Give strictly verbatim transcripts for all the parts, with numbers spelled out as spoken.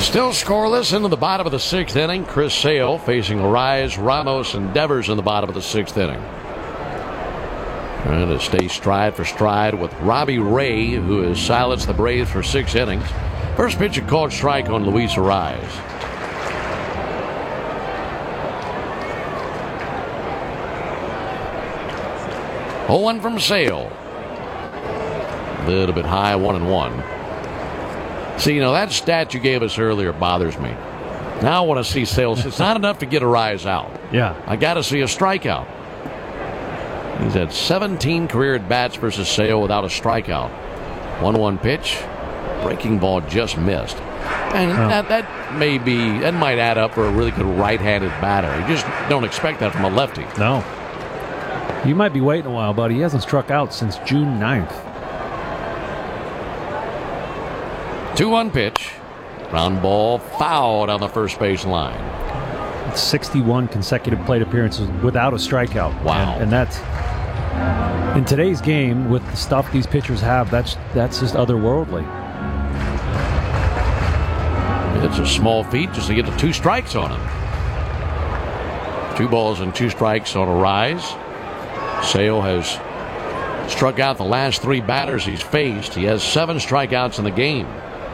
Still scoreless into the bottom of the sixth inning. Chris Sale facing Arise, Ramos, and Devers in the bottom of the sixth inning. Trying to stay stride for stride with Robbie Ray, who has silenced the Braves for six innings. First pitch, a called strike on Luis Arise. oh one from Sale. A little bit high, one and one. See, you know, that stat you gave us earlier bothers me. Now I want to see Sales. It's not enough to get Arise out. Yeah. I got to see a strikeout. He's had seventeen career at-bats versus Sale without a strikeout. one one pitch. Breaking ball just missed. And oh. that, that may be, that might add up for a really good right-handed batter. You just don't expect that from a lefty. No. You might be waiting a while, buddy. He hasn't struck out since June ninth. two one pitch. Ground ball fouled on the first base line. It's sixty-one consecutive plate appearances without a strikeout. Wow. And, and that's, in today's game, with the stuff these pitchers have, that's that's just otherworldly. It's a small feat just to get the two strikes on him. Two balls and two strikes on Arise. Sale has struck out the last three batters he's faced. He has seven strikeouts in the game.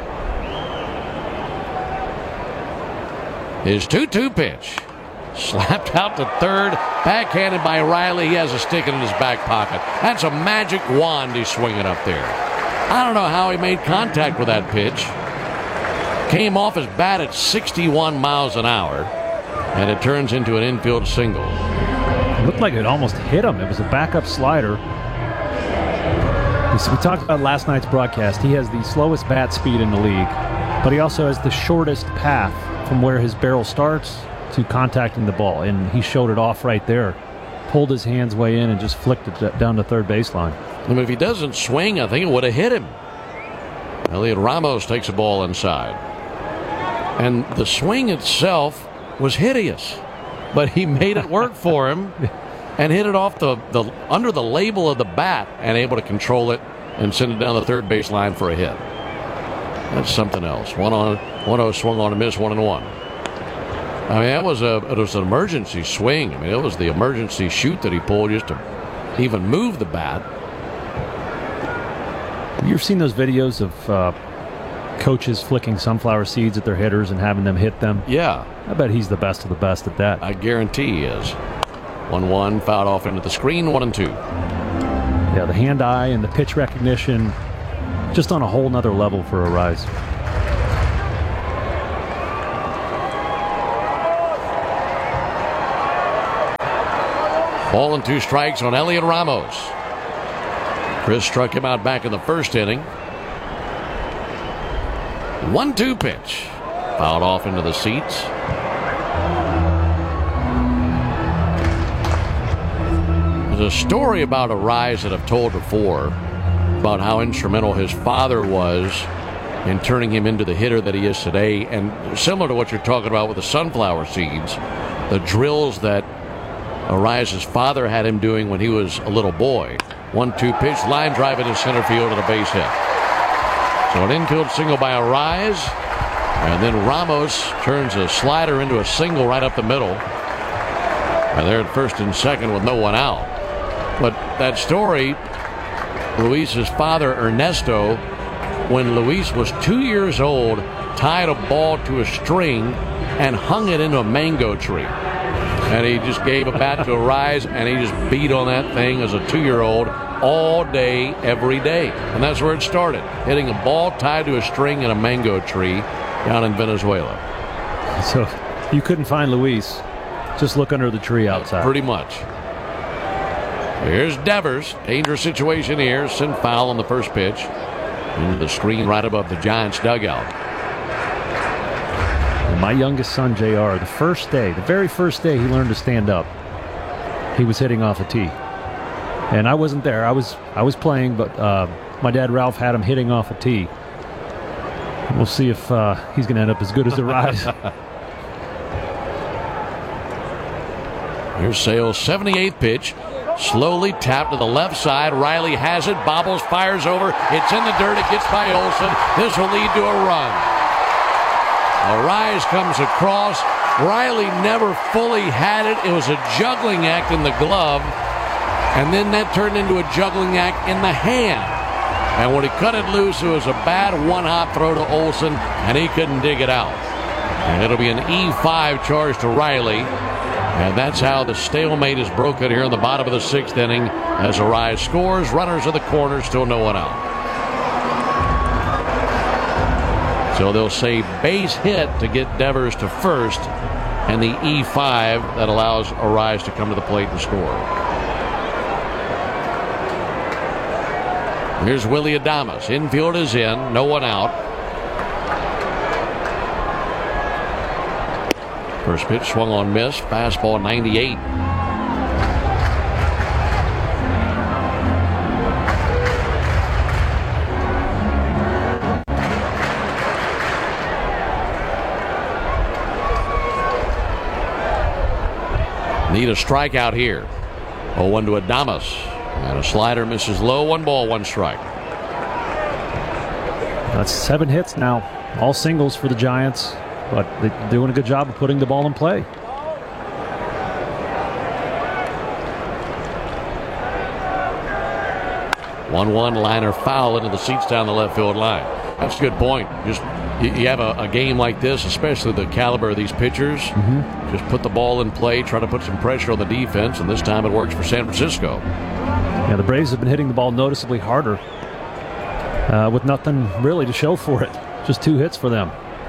His two two pitch. Slapped out to third. Backhanded by Riley. He has a stick in his back pocket. That's a magic wand he's swinging up there. I don't know how he made contact with that pitch. Came off his bat at sixty-one miles an hour. And it turns into an infield single. It looked like it almost hit him. It was a backup slider. We talked about last night's broadcast. He has the slowest bat speed in the league. But he also has the shortest path from where his barrel starts to contacting the ball, and he showed it off right there. Pulled his hands way in and just flicked it down the third baseline. I mean, if he doesn't swing, I think it would have hit him. Elliot Ramos takes a ball inside. And the swing itself was hideous, but he made it work for him and hit it off the, the under the label of the bat and able to control it and send it down the third baseline for a hit. That's something else. One on, one oh swung on a miss, one and one. I mean, that was a it was an emergency swing. I mean, it was the emergency shoot that he pulled just to even move the bat. Have you ever seen those videos of uh, coaches flicking sunflower seeds at their hitters and having them hit them? Yeah. I bet he's the best of the best at that. I guarantee he is. one one, fouled off into the screen, one and two. Yeah, the hand-eye and the pitch recognition, just on a whole nother level for Arise. Ball and two strikes on Elliot Ramos. Chris struck him out back in the first inning. one two pitch. Fouled off into the seats. There's a story about Arise that I've told before about how instrumental his father was in turning him into the hitter that he is today. And similar to what you're talking about with the sunflower seeds, the drills that Arise's father had him doing when he was a little boy. one two pitch, line drive into center field and a base hit. So an infield single by Arise, and then Ramos turns a slider into a single right up the middle. And they're at first and second with no one out. But that story, Luis's father, Ernesto, when Luis was two years old, tied a ball to a string and hung it into a mango tree. And he just gave a bat to Arise, and he just beat on that thing as a two-year-old all day, every day. And that's where it started, hitting a ball tied to a string in a mango tree down in Venezuela. So you couldn't find Luis. Just look under the tree outside. Pretty much. Here's Devers. Dangerous situation here. Sent foul on the first pitch. Into the screen right above the Giants' dugout. My youngest son, J R, the first day, the very first day he learned to stand up, he was hitting off a tee. And I wasn't there. I was I was playing, but uh, my dad, Ralph, had him hitting off a tee. We'll see if uh, he's going to end up as good as Arise. Here's Sale's seventy-eighth pitch. Slowly tapped to the left side. Riley has it. Bobbles, fires over. It's in the dirt. It gets by Olsen. This will lead to a run. Arraez comes across. Riley never fully had it. It was a juggling act in the glove, and then that turned into a juggling act in the hand. And when he cut it loose, it was a bad one-hop throw to Olson, and he couldn't dig it out. And it'll be an E five charge to Riley. And that's how the stalemate is broken here in the bottom of the sixth inning as Arraez scores. Runners in the corner, still no one out. So they'll say base hit to get Devers to first, and the E five that allows Arraez to come to the plate and score. Here's Willy Adames. Infield is in, no one out. First pitch swung on, miss. Fastball ninety-eight. Need a strikeout here. oh one to Adames. And a slider misses low. One ball, one strike. That's seven hits now. All singles for the Giants. But they're doing a good job of putting the ball in play. one one liner foul into the seats down the left field line. That's a good point. Just you, you have a, a game like this, especially the caliber of these pitchers. Mm-hmm. Just put the ball in play, try to put some pressure on the defense, and this time it works for San Francisco. Yeah, the Braves have been hitting the ball noticeably harder uh, with nothing really to show for it. Just two hits for them.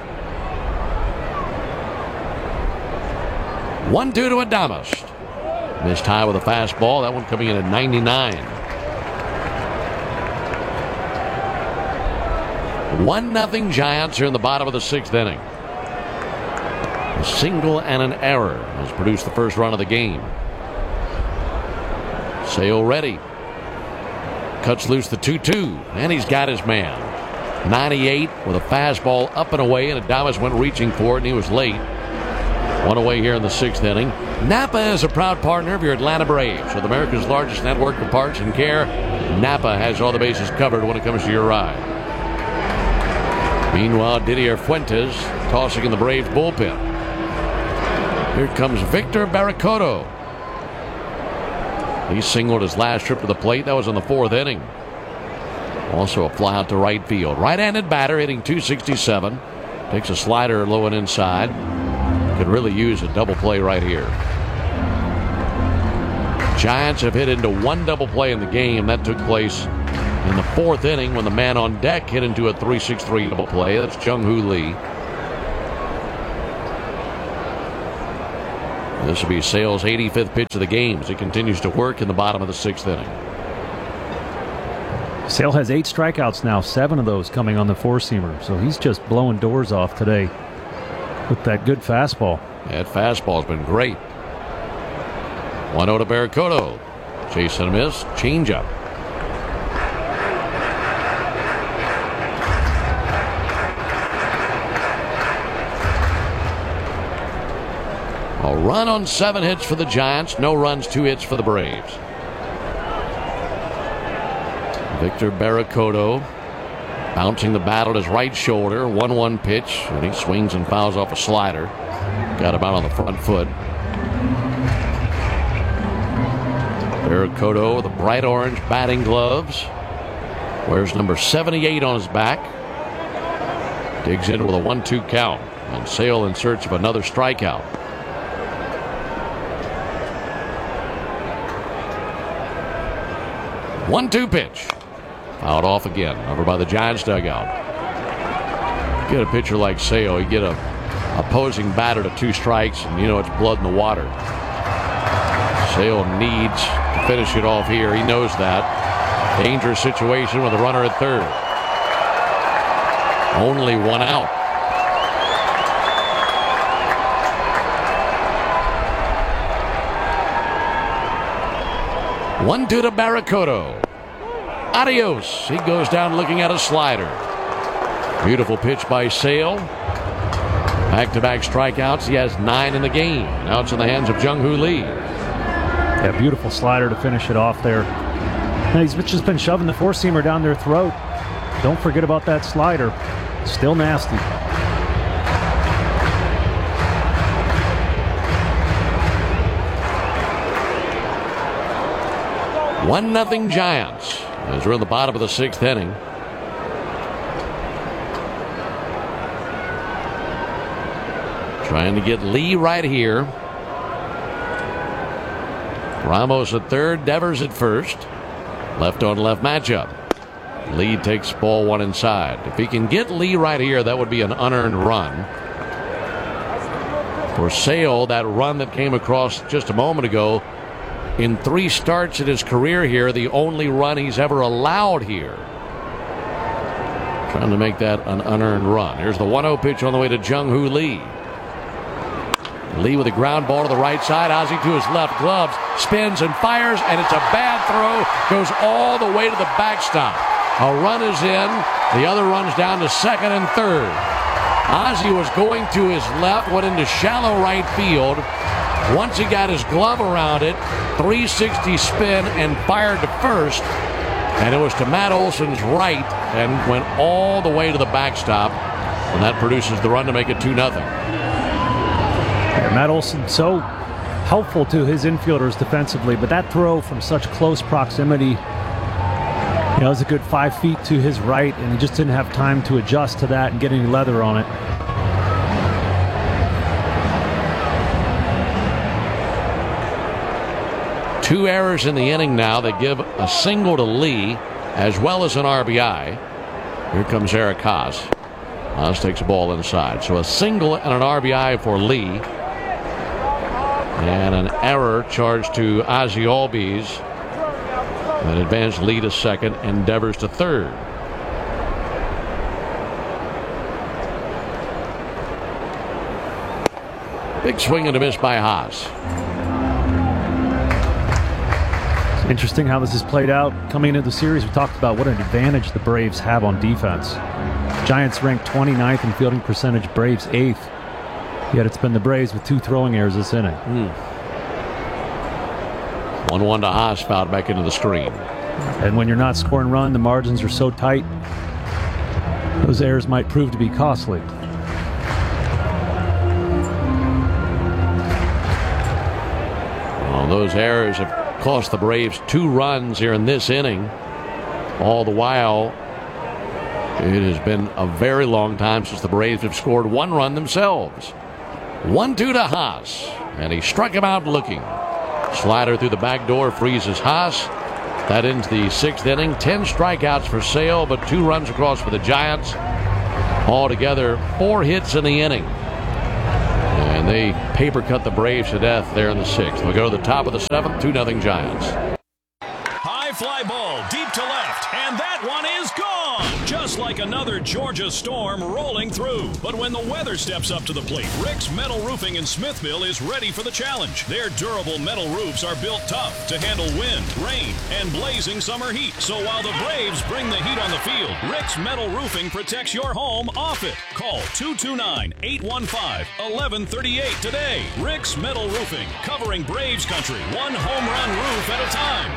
one two to Adames. Missed high with a fastball. That one coming in at ninety-nine. one nothing Giants here in the bottom of the sixth inning. A single and an error has produced the first run of the game. Sale ready. Cuts loose the two two, and he's got his man. ninety-eight with a fastball up and away, and Adames went reaching for it, and he was late. One away here in the sixth inning. Napa is a proud partner of your Atlanta Braves. With America's largest network of parts and care, Napa has all the bases covered when it comes to your ride. Meanwhile, Didier Fuentes tossing in the Braves bullpen. Here comes Victor Barracoto. He singled his last trip to the plate. That was in the fourth inning. Also a fly out to right field. Right-handed batter hitting two sixty-seven. Takes a slider low and inside. Could really use a double play right here. Giants have hit into one double play in the game. That took place in the fourth inning when the man on deck hit into a three six three double play. That's Jung-Hoo Lee. This will be Sale's eighty-fifth pitch of the game as he continues to work in the bottom of the sixth inning. Sale has eight strikeouts now, seven of those coming on the four-seamer. So he's just blowing doors off today with that good fastball. That fastball's been great. one oh to Barracoto. Chase and a miss. Changeup. A run on seven hits for the Giants. No runs, two hits for the Braves. Victor Barracoto bouncing the bat on his right shoulder. one one pitch, and he swings and fouls off a slider. Got him out on the front foot. Barracoto, the bright orange batting gloves. Wears number seventy-eight on his back. Digs in with a one two count. And Sale in search of another strikeout. one two pitch. Fouled off again, over by the Giants dugout. Get a pitcher like Sale, you get a opposing batter to two strikes, and you know it's blood in the water. Sale needs to finish it off here. He knows that. Dangerous situation with a runner at third. Only one out. one two to Barracoto. Adios. He goes down looking at a slider. Beautiful pitch by Sale. Back-to-back strikeouts. He has nine in the game. Now it's in the hands of Jung-Hoo Lee. Yeah, beautiful slider to finish it off there. And he's just been shoving the four-seamer down their throat. Don't forget about that slider. Still nasty. One nothing Giants as we're in the bottom of the sixth inning. Trying to get Lee right here. Ramos at third, Devers at first. Left on left matchup. Lee takes ball one inside. If he can get Lee right here, that would be an unearned run. For Sale, that run that came across just a moment ago, in three starts in his career here, the only run he's ever allowed here. Trying to make that an unearned run. Here's the one oh pitch on the way to Jung-Hoo Lee. Lee with a ground ball to the right side. Ozzie to his left, gloves, spins and fires, and it's a bad throw. Goes all the way to the backstop. A run is in. The other runs down to second and third. Ozzie was going to his left, went into shallow right field. Once he got his glove around it, three sixty spin and fired to first. And it was to Matt Olson's right and went all the way to the backstop. And that produces the run to make it two nothing. Yeah, Matt Olson so helpful to his infielders defensively, but that throw from such close proximity, you know, it was a good five feet to his right, and he just didn't have time to adjust to that and get any leather on it. Two errors in the inning now that give a single to Lee as well as an R B I. Here comes Eric Haas. Haas takes a ball inside. So a single and an R B I for Lee. And an error charged to Ozzie Albies. That advanced Lee to second and Devers to third. Big swing and a miss by Haas. It's interesting how this has played out coming into the series. We talked about what an advantage the Braves have on defense. Giants ranked twenty-ninth in fielding percentage, Braves eighth. Yet it's been the Braves with two throwing errors this inning. one one to Haas, fouled back into the screen. And when you're not scoring run, the margins are so tight, those errors might prove to be costly. Well, those errors have cost the Braves two runs here in this inning. All the while, it has been a very long time since the Braves have scored one run themselves. one two to Haas, and he struck him out looking. Slider through the back door freezes Haas. That ends the sixth inning. Ten strikeouts for Sale, but two runs across for the Giants. Altogether, four hits in the inning. And they paper cut the Braves to death there in the sixth. We go to the top of the seventh, two nothing Giants. High fly ball deep to left, and that one is gone. Just like another Georgia storm rolling through. But when the weather steps up to the plate, Rick's Metal Roofing in Smithville is ready for the challenge. Their durable metal roofs are built tough to handle wind, rain, and blazing summer heat. So while the Braves bring the heat on the field, Rick's Metal Roofing protects your home off it. Call two two nine, eight one five, one one three eight today. Rick's Metal Roofing, covering Braves country, one home run roof at a time.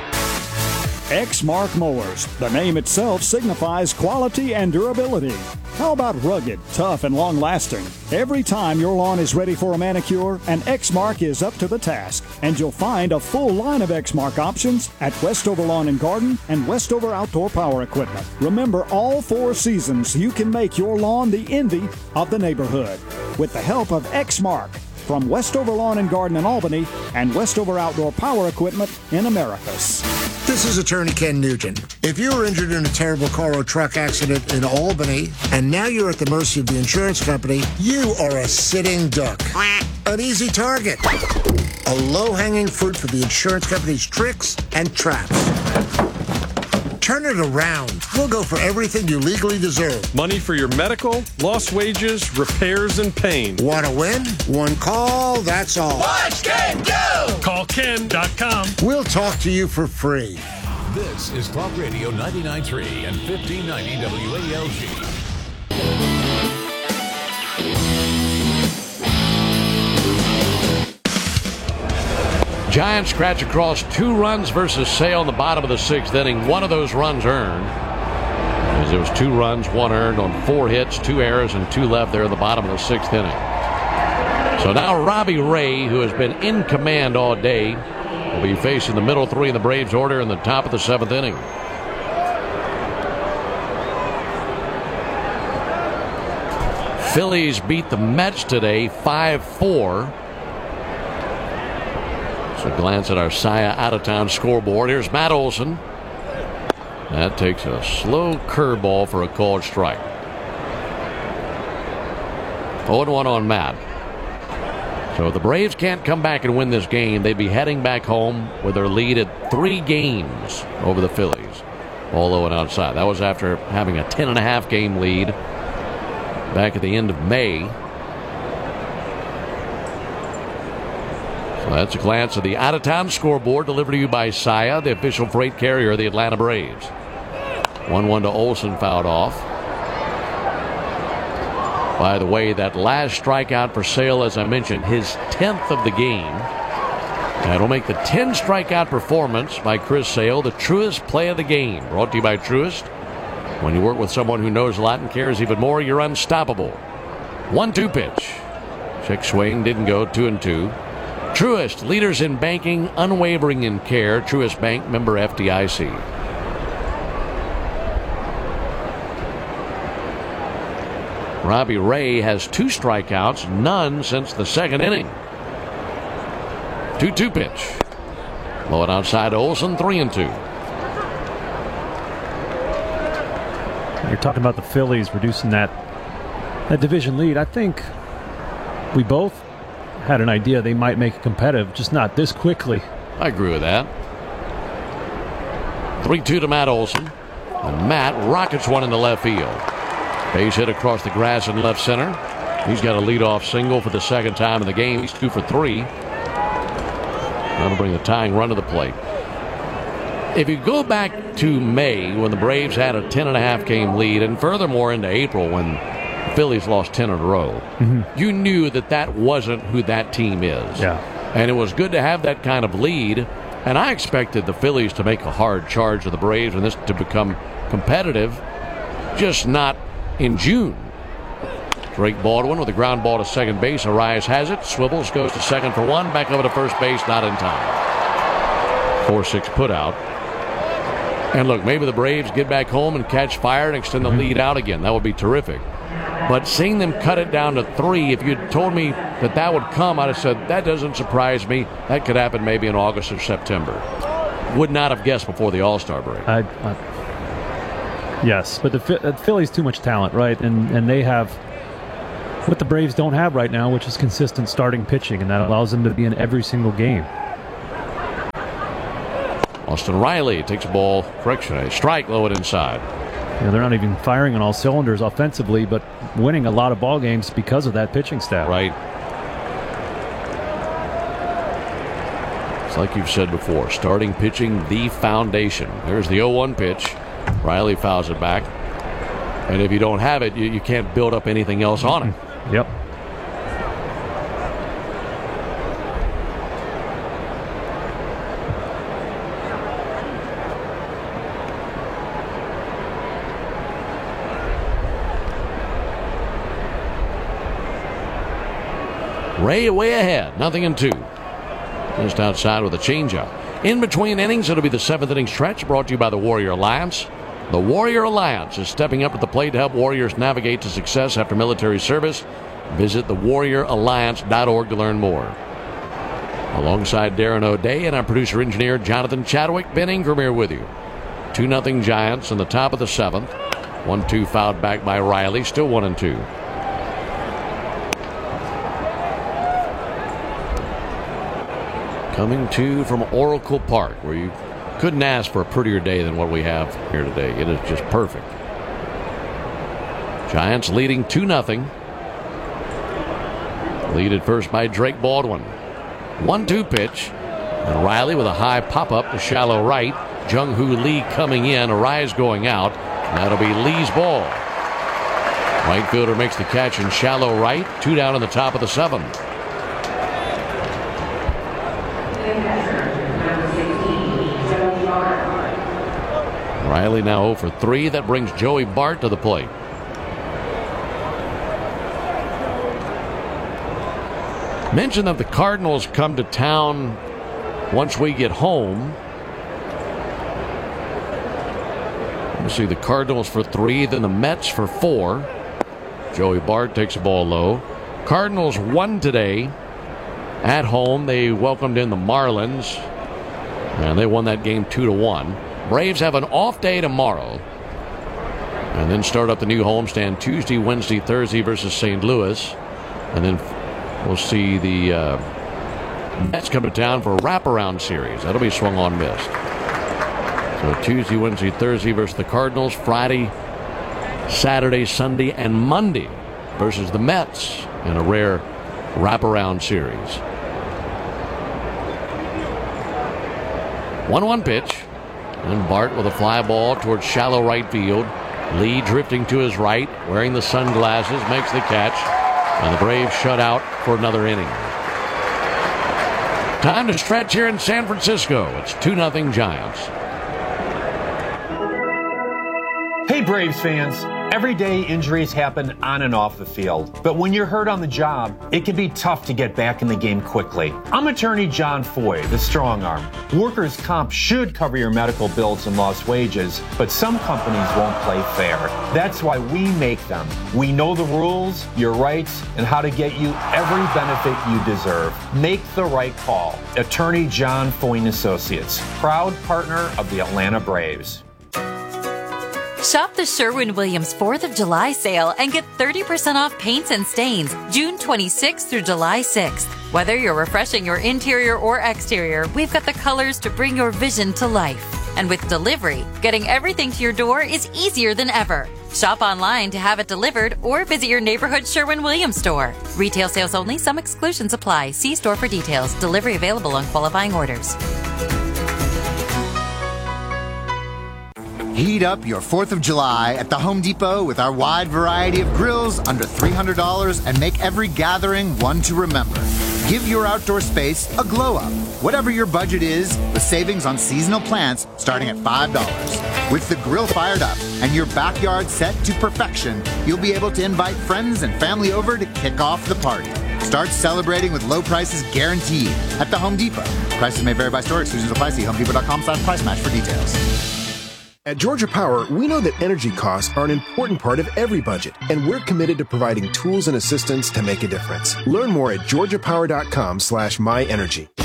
Exmark Mowers. The name itself signifies quality and durability. How about rugged, tough, and long-lasting? Every time your lawn is ready for a manicure, an Exmark is up to the task. And you'll find a full line of Exmark options at Westover Lawn and Garden and Westover Outdoor Power Equipment. Remember, all four seasons, you can make your lawn the envy of the neighborhood with the help of Exmark from Westover Lawn and Garden in Albany and Westover Outdoor Power Equipment in Americus. This is Attorney Ken Nugent. If you were injured in a terrible car or truck accident in Albany, and now you're at the mercy of the insurance company, you are a sitting duck. An easy target. A low-hanging fruit for the insurance company's tricks and traps. Turn it around. We'll go for everything you legally deserve. Money for your medical, lost wages, repairs, and pain. Want to win? One call, that's all. Watch Ken go! Call Ken dot com. We'll talk to you for free. This is Talk Radio ninety-nine point three and fifteen ninety W A L G. Giants scratch across two runs versus Sale in the bottom of the sixth inning. One of those runs earned, as it was two runs, one earned on four hits, two errors, and two left there in the bottom of the sixth inning. So now Robbie Ray, who has been in command all day, will be facing the middle three in the Braves order in the top of the seventh inning. Phillies beat the Mets today five four. So a glance at our S I A out-of-town scoreboard. Here's Matt Olson. That takes a slow curveball for a called strike. oh one on Matt. So if the Braves can't come back and win this game, they'd be heading back home with their lead at three games over the Phillies. All oh and outside. That was after having a ten and a half game lead back at the end of May. So that's a glance at the out-of-town scoreboard delivered to you by S I A, the official freight carrier of the Atlanta Braves. one one to Olson, fouled off. By the way, that last strikeout for Sale, as I mentioned, his tenth of the game. That'll make the ten strikeout performance by Chris Sale the truest play of the game. Brought to you by Truist. When you work with someone who knows a lot and cares even more, you're unstoppable. one two pitch. Check swing, didn't go, two and two. Truist, leaders in banking, unwavering in care. Truist Bank, member F D I C. Robbie Ray has two strikeouts, none since the second inning. two two pitch. Blow it outside to Olson, three and two. You're talking about the Phillies reducing that that division lead. I think we both had an idea they might make it competitive, just not this quickly. I agree with that. three two to Matt Olson. And Matt rockets one into left field. Base hit across the grass in left center. He's got a leadoff single for the second time in the game. He's two for three. That'll bring the tying run to the plate. If you go back to May when the Braves had a ten and a half game lead, and furthermore into April when the Phillies lost ten in a row, mm-hmm. you knew that that wasn't who that team is. Yeah. And it was good to have that kind of lead. And I expected the Phillies to make a hard charge of the Braves and this to become competitive, just not in June. Drake Baldwin with a ground ball to second base. Arias has it. Swivels goes to second for one. Back over to first base, not in time. four six put out. And look, maybe the Braves get back home and catch fire and extend the lead out again. That would be terrific. But seeing them cut it down to three, if you'd told me that that would come, I'd have said, that doesn't surprise me. That could happen maybe in August or September. Would not have guessed before the All-Star break. I, I, yes, but the, the Phillies too much talent, right? And and they have what the Braves don't have right now, which is consistent starting pitching, and that allows them to be in every single game. Austin Riley takes a ball, correction, a strike, low and inside. You know, they're not even firing on all cylinders offensively, but winning a lot of ball games because of that pitching staff. Right. It's like you've said before, starting pitching, the foundation. There's the oh one pitch. Riley fouls it back. And if you don't have it, you, you can't build up anything else on it. Yep. Ray way ahead, nothing in two. Just outside with a changeup. In between innings, it'll be the seventh inning stretch brought to you by the Warrior Alliance. The Warrior Alliance is stepping up at the plate to help warriors navigate to success after military service. Visit the warrior alliance dot org to learn more. Alongside Darren O'Day and our producer-engineer Jonathan Chadwick, Ben Ingram here with you. two nothing Giants in the top of the seventh. one two fouled back by Riley, still one and two. Coming to from Oracle Park, where you couldn't ask for a prettier day than what we have here today. It is just perfect. Giants leading two nothing. Lead at first by Drake Baldwin. one two pitch. And Riley with a high pop-up to shallow right. Jung-Hoo Lee coming in. Arias going out. And that'll be Lee's ball. Right fielder makes the catch in shallow right. Two down in the top of the seventh. Riley now oh for three. That brings Joey Bart to the plate. Mention that the Cardinals come to town once we get home, let's see, the Cardinals for three, then the Mets for four. Joey Bart takes the ball low. Cardinals won today at home. They welcomed in the Marlins, and they won that game two to one. Braves have an off day tomorrow, and then start up the new homestand Tuesday, Wednesday, Thursday versus Saint Louis, and then we'll see the uh, Mets come to town for a wraparound series. That'll be swung on missed. So Tuesday, Wednesday, Thursday versus the Cardinals. Friday, Saturday, Sunday, and Monday versus the Mets in a rare wraparound series. one one pitch. And Bart with a fly ball towards shallow right field. Lee drifting to his right, wearing the sunglasses, makes the catch. And the Braves shut out for another inning. Time to stretch here in San Francisco. It's two nothing Giants. Hey Braves fans, every day injuries happen on and off the field, but when you're hurt on the job, it can be tough to get back in the game quickly. I'm attorney John Foy, the strong arm. Workers' comp should cover your medical bills and lost wages, but some companies won't play fair. That's why we make them. We know the rules, your rights, and how to get you every benefit you deserve. Make the right call. Attorney John Foy and Associates, proud partner of the Atlanta Braves. Shop the Sherwin-Williams fourth of July sale and get thirty percent off paints and stains June twenty-sixth through July sixth. Whether you're refreshing your interior or exterior, we've got the colors to bring your vision to life. And with delivery, getting everything to your door is easier than ever. Shop online to have it delivered or visit your neighborhood Sherwin-Williams store. Retail sales only. Some exclusions apply. See store for details. Delivery available on qualifying orders. Heat up your fourth of July at the Home Depot with our wide variety of grills under three hundred dollars and make every gathering one to remember. Give your outdoor space a glow up. Whatever your budget is, with savings on seasonal plants starting at five dollars. With the grill fired up and your backyard set to perfection, you'll be able to invite friends and family over to kick off the party. Start celebrating with low prices guaranteed at the Home Depot. Prices may vary by store. Exclusions apply. See homedepot.com slash price match for details. At Georgia Power, we know that energy costs are an important part of every budget, and we're committed to providing tools and assistance to make a difference. Learn more at georgia power dot com slash my energy.